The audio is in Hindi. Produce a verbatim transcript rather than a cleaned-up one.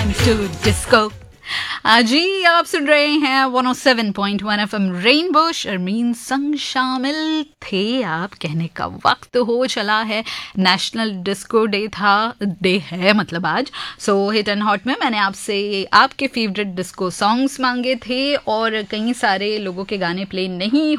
To disco. जी आप सुन रहे हैं one O seven point one FM rainbow. Sharmin संग शामिल थे आप। कहने का वक्त हो चला है, नेशनल डिस्को डे था, डे है मतलब आज। सो हिट एंड हॉट में मैंने आपसे आपके फेवरेट डिस्को सॉन्ग्स मांगे थे और कई सारे लोगों के गाने प्ले नहीं